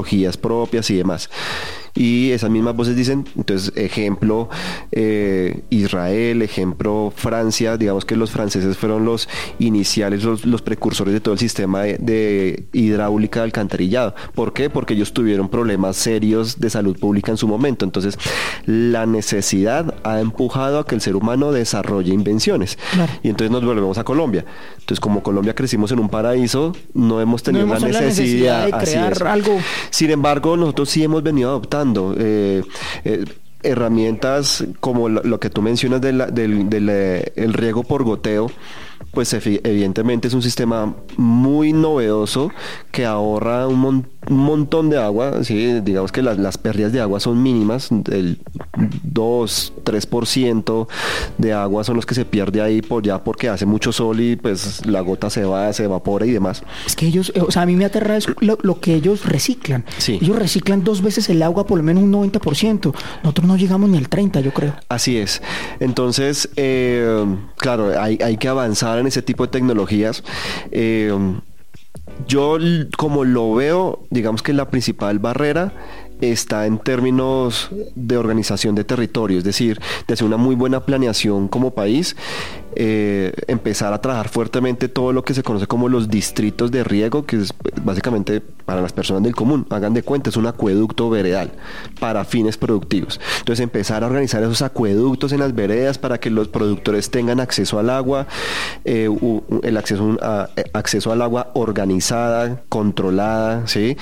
tecnologías propias y demás. Y esas mismas voces dicen, entonces, ejemplo, Israel, ejemplo, Francia, digamos que los franceses fueron los iniciales, los precursores de todo el sistema de hidráulica de alcantarillado. ¿Por qué? Porque ellos tuvieron problemas serios de salud pública en su momento. Entonces, la necesidad ha empujado a que el ser humano desarrolle invenciones. Claro. Y entonces nos volvemos a Colombia. Entonces, como Colombia crecimos en un paraíso, no hemos tenido la necesidad de crear algo. Sin embargo, nosotros sí hemos venido adoptando herramientas como lo que tú mencionas el riego por goteo. Pues evidentemente es un sistema muy novedoso que ahorra un montón de agua, ¿sí? Digamos que las pérdidas de agua son mínimas, el 2-3% de agua son los que se pierde ahí porque hace mucho sol y pues la gota se evapora y demás. Es que ellos, a mí me aterra es lo que ellos reciclan. Sí. Ellos reciclan 2 veces el agua, por lo menos un 90%. Nosotros no llegamos ni al 30%, yo creo. Así es. Entonces, claro, hay que avanzar en ese tipo de tecnologías. Yo, como lo veo, digamos que la principal barrera está en términos de organización de territorio, es decir, de hacer una muy buena planeación como país, empezar a trabajar fuertemente todo lo que se conoce como los distritos de riego, que es básicamente para las personas del común, hagan de cuenta, es un acueducto veredal para fines productivos. Entonces empezar a organizar esos acueductos en las veredas para que los productores tengan acceso al agua, el acceso al agua organizada, controlada, ¿sí?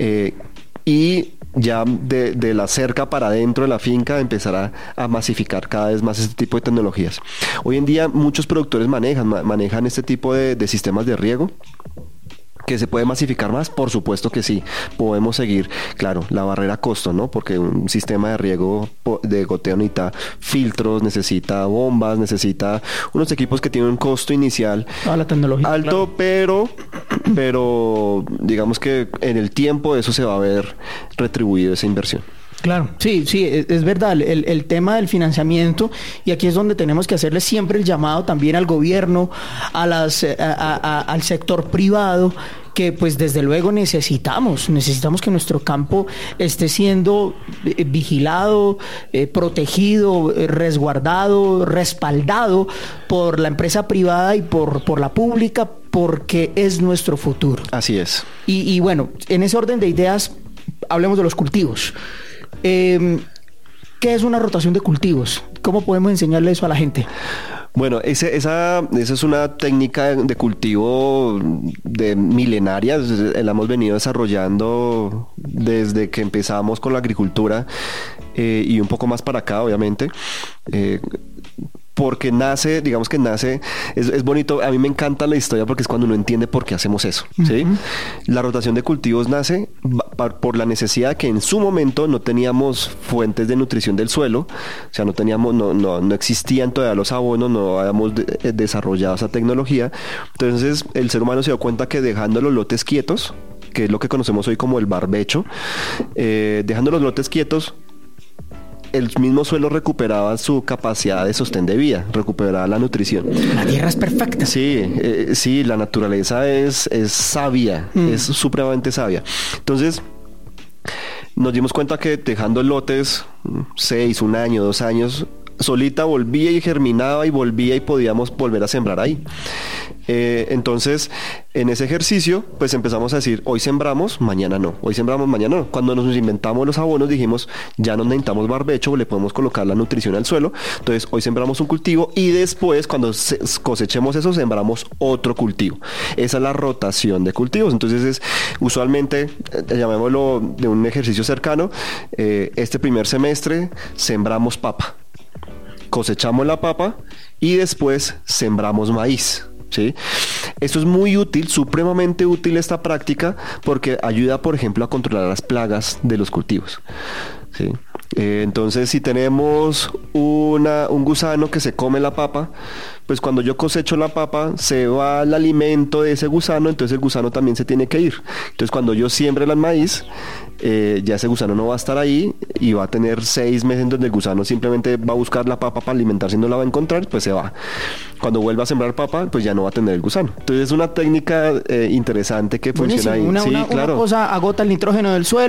Y ya de la cerca para adentro de la finca empezar a masificar cada vez más este tipo de tecnologías. Hoy en día muchos productores manejan este tipo de sistemas de riego. ¿Que se puede masificar más? Por supuesto que sí. Podemos seguir, claro, la barrera costo, ¿no? Porque un sistema de riego de goteo necesita filtros, necesita bombas, necesita unos equipos que tienen un costo inicial la tecnología, alto, claro. pero digamos que en el tiempo eso se va a ver retribuido, esa inversión. Claro, sí, es verdad, el tema del financiamiento, y aquí es donde tenemos que hacerle siempre el llamado también al gobierno, al sector privado, que pues desde luego necesitamos que nuestro campo esté siendo vigilado, protegido, resguardado, respaldado por la empresa privada y por la pública, porque es nuestro futuro. Así es. Y bueno, en ese orden de ideas, hablemos de los cultivos. ¿Qué es una rotación de cultivos? ¿Cómo podemos enseñarle eso a la gente? Bueno, esa es una técnica de cultivo de milenaria, la hemos venido desarrollando desde que empezamos con la agricultura y un poco más para acá, obviamente. Porque es bonito, a mí me encanta la historia porque es cuando uno entiende por qué hacemos eso, ¿sí? Uh-huh. La rotación de cultivos nace por la necesidad que en su momento no teníamos fuentes de nutrición del suelo, o sea, no existían todavía los abonos, no habíamos desarrollado esa tecnología. Entonces el ser humano se dio cuenta que dejando los lotes quietos, que es lo que conocemos hoy como el barbecho, dejando los lotes quietos, el mismo suelo recuperaba su capacidad de sostén de vida, recuperaba la nutrición. La tierra es perfecta. Sí, la naturaleza es sabia, es supremamente sabia. Entonces, nos dimos cuenta que dejando lotes 6, 1 año, 2 años, solita volvía y germinaba y volvía y podíamos volver a sembrar ahí. Entonces, en ese ejercicio, pues empezamos a decir, hoy sembramos, mañana no. Hoy sembramos, mañana no. Cuando nos inventamos los abonos, dijimos, ya no necesitamos barbecho, le podemos colocar la nutrición al suelo. Entonces, hoy sembramos un cultivo y después, cuando cosechemos eso, sembramos otro cultivo. Esa es la rotación de cultivos. Entonces, usualmente, llamémoslo de un ejercicio cercano, este primer semestre sembramos papa. Cosechamos la papa y después sembramos maíz, ¿sí? Esto es muy útil, supremamente útil esta práctica, porque ayuda, por ejemplo, a controlar las plagas de los cultivos, ¿sí? Entonces, si tenemos un gusano que se come la papa, pues cuando yo cosecho la papa, se va el alimento de ese gusano, entonces el gusano también se tiene que ir. Entonces, cuando yo siembre el maíz, ya ese gusano no va a estar ahí y va a tener 6 meses en donde el gusano simplemente va a buscar la papa para alimentarse y no la va a encontrar, pues se va. Cuando vuelva a sembrar papa, pues ya no va a tener el gusano. Entonces, es una técnica interesante que funciona ahí. Una cosa agota el nitrógeno del suelo.